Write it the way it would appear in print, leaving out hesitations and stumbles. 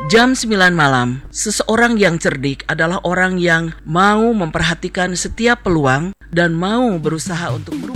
Jam 9 malam, seseorang yang cerdik adalah orang yang mau memperhatikan setiap peluang dan mau berusaha untuk